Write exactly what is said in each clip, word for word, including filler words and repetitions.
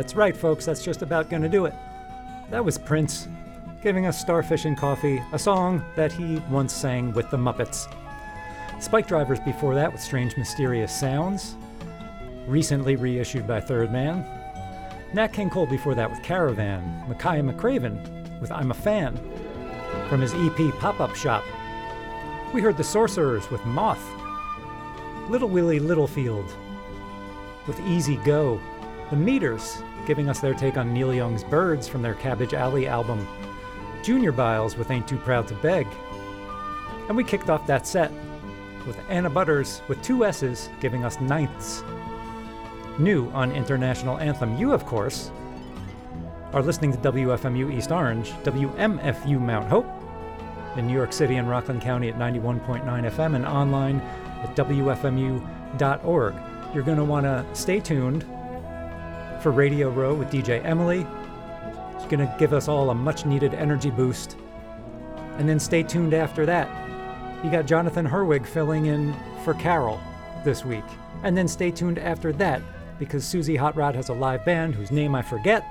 That's right, folks, that's just about gonna do it. That was Prince, giving us Starfish and Coffee, a song that he once sang with the Muppets. Spike Drivers before that with Strange Mysterious Sounds, recently reissued by Third Man. Nat King Cole before that with Caravan, Micaiah McCraven with I'm a Fan, from his E P Pop-Up Shop. We heard the Sorcerers with Moth, Little Willie Littlefield with Easy Go, the Meters giving us their take on Neil Young's Birds from their Cabbage Alley album, Junior Biles with Ain't Too Proud to Beg, and we kicked off that set with Anna Butters with two S's giving us Ninths. New on International Anthem, you, of course, are listening to W F M U East Orange, W M F U Mount Hope, in New York City and Rockland County at ninety-one point nine F M and online at W F M U dot org. You're going to want to stay tuned for Radio Row with D J Emily. She's going to give us all a much-needed energy boost. And then stay tuned after that. You got Jonathan Herwig filling in for Carol this week. And then stay tuned after that, because Susie Hot Rod has a live band whose name I forget.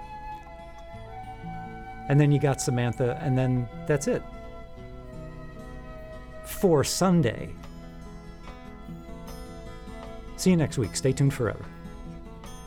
And then you got Samantha, and then that's it. For Sunday. See you next week. Stay tuned forever.